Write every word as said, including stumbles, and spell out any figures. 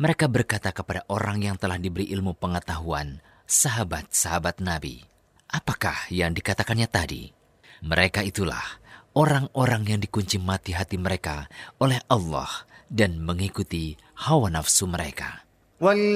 Mereka berkata kepada orang yang telah diberi ilmu pengetahuan, sahabat-sahabat Nabi, apakah yang dikatakannya tadi? Mereka itulah orang-orang yang dikunci mati hati mereka oleh Allah dan mengikuti hawa nafsu mereka.